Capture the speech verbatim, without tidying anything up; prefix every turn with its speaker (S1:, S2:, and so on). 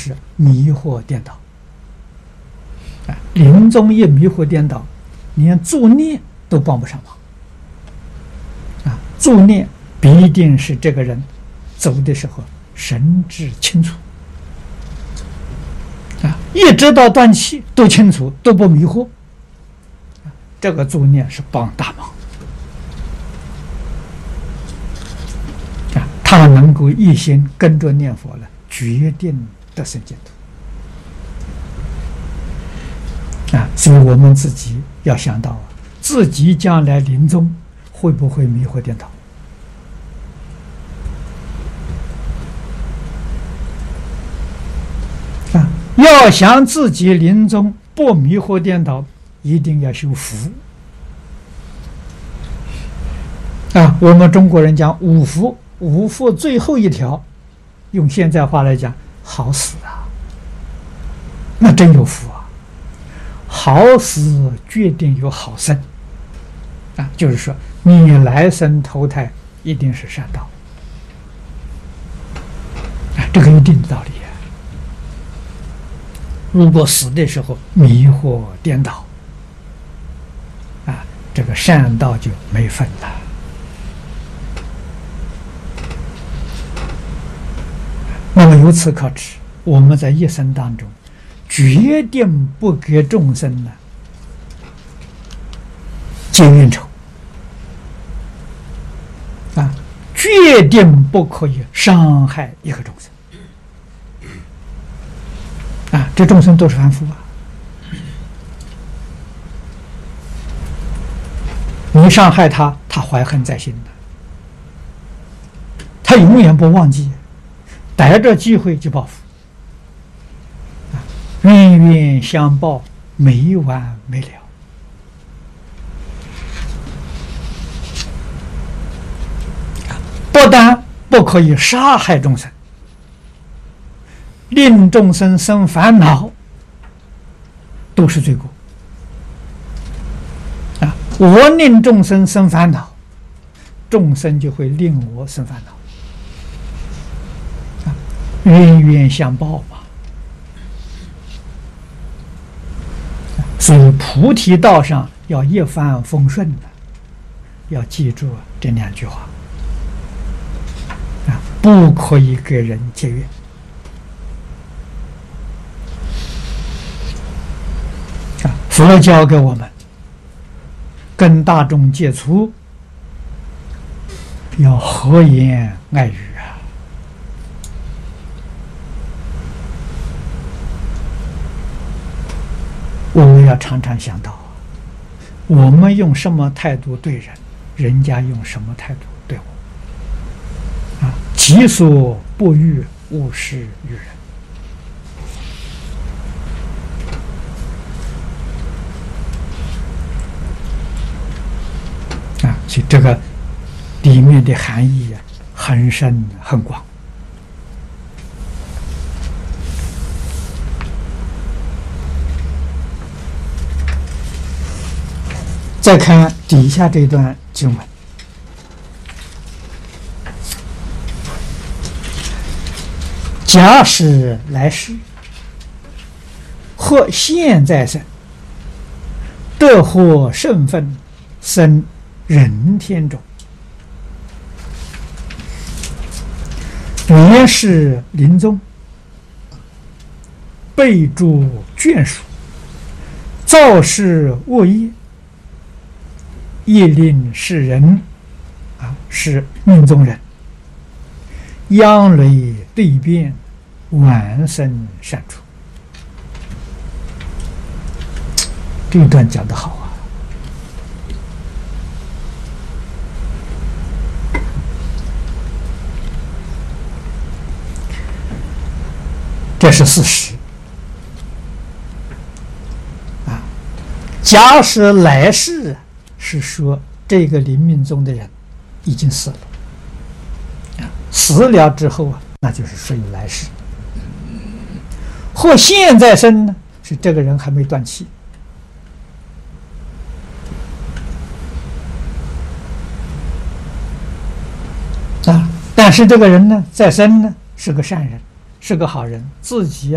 S1: 是迷惑颠倒。啊，临终一迷惑颠倒，连助念都帮不上忙。啊，助念必定是这个人走的时候神志清楚。啊，一直到断气都清楚，都不迷惑。这个助念是帮大忙。啊，他能够一心跟着念佛了，决定得生净土。啊，所以我们自己要想到啊，自己将来临终会不会迷惑颠倒？啊，要想自己临终不迷惑颠倒，一定要修福。啊，我们中国人讲五福，五福最后一条，用现在话来讲，好死啊，那真有福啊！好死决定有好生。啊，就是说你来生投胎一定是善道。啊，这个一定的道理。如果死的时候迷惑颠倒，啊，这个善道就没份了。那么由此可知，我们在一生当中，决定不给众生呢结冤仇，啊，决定不可以伤害一个众生。啊，这众生都是凡夫啊！你伤害他，他怀恨在心的，他永远不忘记，逮着机会就报复，啊，冤冤相报，没完没了。不但不可以杀害众生，令众生生烦恼，都是罪过。啊，我令众生生烦恼，众生就会令我生烦恼。啊，冤冤相报嘛。所以菩提道上要一帆风顺的，要记住这两句话。啊，不可以给人结怨。佛教给我们跟大众接触要和颜爱语啊！我们要常常想到，我们用什么态度对人，人家用什么态度对我。啊，己所不欲，勿施于人。所以这个里面的含义啊，很深很广。再看底下这段经文，假使来世或现在生，得获圣分，生人天中，原是临终，备诸眷属，造事恶业，业令世人啊，是命中人，央雷对变，晚生善处。这一段讲得好啊！这是事实啊！假使来世是说这个临命中的人已经死了啊，死了之后啊，那就是属于来世。或现在生呢，是这个人还没断气啊，但是这个人呢，在生呢是个善人，是个好人，自己